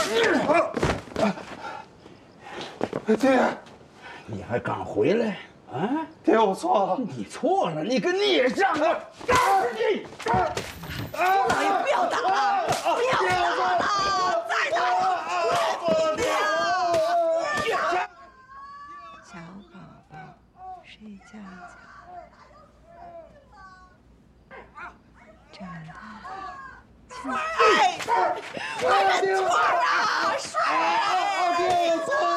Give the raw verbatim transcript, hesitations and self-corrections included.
爹， 你还刚回来啊？ 爹，我错了。 你错了，你跟孽障啊！你！ 老爷不要打了，不要打了，再打我！爹！小宝宝睡觉觉，长大。哎，我认错了，睡。 爹，我错了。